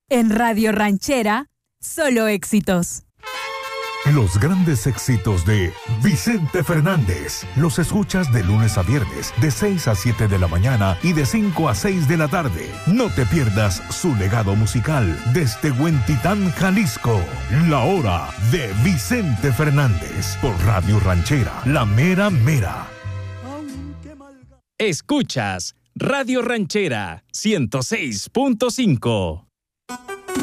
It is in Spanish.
En Radio Ranchera, solo éxitos. Los grandes éxitos de Vicente Fernández los escuchas de lunes a viernes de 6 a 7 de la mañana y de 5 a 6 de la tarde. No te pierdas su legado musical desde Huentitán, Jalisco. La hora de Vicente Fernández por Radio Ranchera, la mera mera. Escuchas Radio Ranchera 106.5.